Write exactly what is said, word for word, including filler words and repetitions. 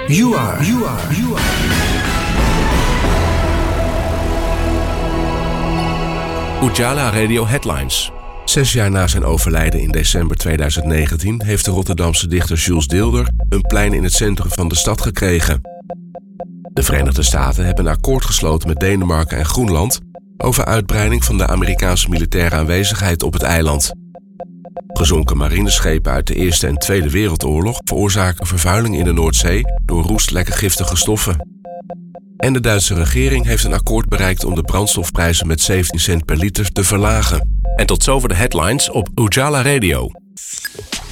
You are. You are. You are. Ujala Radio Headlines. Zes jaar na zijn overlijden in december tweeduizend negentien heeft de Rotterdamse dichter Jules Deelder een plein in het centrum van de stad gekregen. De Verenigde Staten hebben een akkoord gesloten met Denemarken en Groenland over uitbreiding van de Amerikaanse militaire aanwezigheid op het eiland. Gezonken marineschepen uit de Eerste en Tweede Wereldoorlog veroorzaken vervuiling in de Noordzee door roestlekke giftige stoffen. En de Duitse regering heeft een akkoord bereikt om de brandstofprijzen met zeventien cent per liter te verlagen. En tot zover de headlines op Ujala Radio.